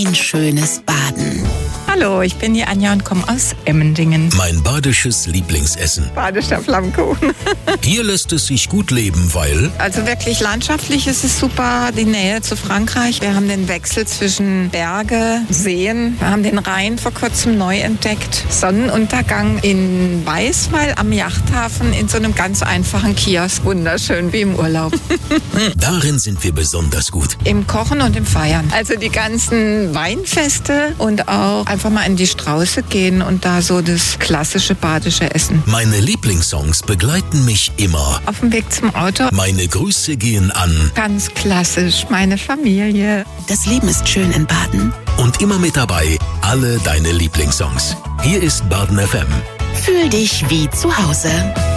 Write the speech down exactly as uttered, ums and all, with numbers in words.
Ein schönes Baden. Hallo, ich bin die Anja und komme aus Emmendingen. Mein badisches Lieblingsessen. Badischer Flammkuchen. Hier lässt es sich gut leben, weil... Also wirklich landschaftlich ist es super, die Nähe zu Frankreich. Wir haben den Wechsel zwischen Berge, Seen. Wir haben den Rhein vor kurzem neu entdeckt. Sonnenuntergang in Weißweil am Yachthafen in so einem ganz einfachen Kiosk. Wunderschön, wie im Urlaub. Darin sind wir besonders gut. Im Kochen und im Feiern. Also die ganzen Weinfeste und auch einfach mal in die Strauße gehen und da so das klassische badische Essen. Meine Lieblingssongs begleiten mich immer. Auf dem Weg zum Auto. Meine Grüße gehen an. Ganz klassisch, meine Familie. Das Leben ist schön in Baden. Und immer mit dabei, alle deine Lieblingssongs. Hier ist Baden F M. Fühl dich wie zu Hause.